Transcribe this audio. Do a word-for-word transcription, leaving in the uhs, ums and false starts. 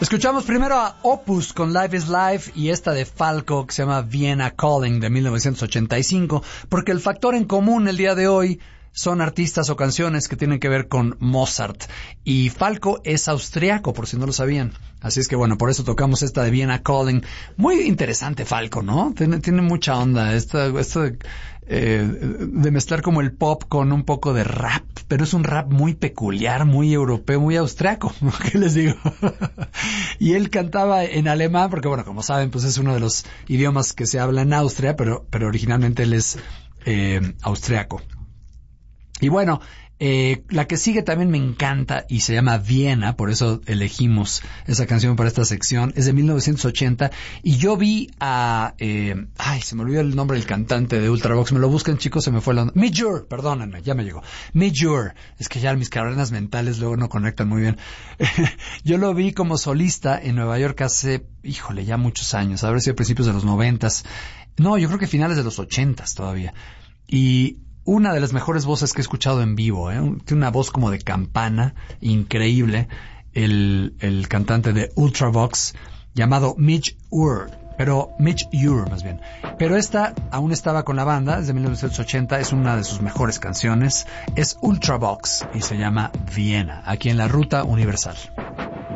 Escuchamos primero a Opus con Life is Life y esta de Falco que se llama Vienna Calling de mil novecientos ochenta y cinco, porque el factor en común el día de hoy son artistas o canciones que tienen que ver con Mozart. Y Falco es austriaco, por si no lo sabían. Así es que bueno, por eso tocamos esta de Vienna Calling. Muy interesante Falco, ¿no? Tiene, tiene mucha onda. Esta, esta de, eh, de mezclar como el pop con un poco de rap. Pero es un rap muy peculiar, muy europeo, muy austriaco. ¿Qué les digo? Y él cantaba en alemán, porque bueno, como saben, pues es uno de los idiomas que se habla en Austria, pero, pero originalmente él es eh, austriaco. Y bueno, eh, la que sigue también me encanta y se llama Viena, por eso elegimos esa canción para esta sección. Es de mil novecientos ochenta y yo vi a... Eh, ay, se me olvidó el nombre del cantante de Ultravox. Me lo buscan, chicos, se me fue la onda. Midge Ure, perdónenme, ya me llegó. Midge Ure. Es que ya mis cadenas mentales luego no conectan muy bien. Yo lo vi como solista en Nueva York hace, híjole, ya muchos años. Habrá sido a principios de los noventas. No, yo creo que finales de los ochentas todavía. Y... una de las mejores voces que he escuchado en vivo, ¿eh? Tiene una voz como de campana, increíble, el, el cantante de Ultravox, llamado Midge Ure, pero Midge Ure más bien. Pero esta aún estaba con la banda, desde mil novecientos ochenta, es una de sus mejores canciones, es Ultravox y se llama Viena, aquí en la Ruta Universal.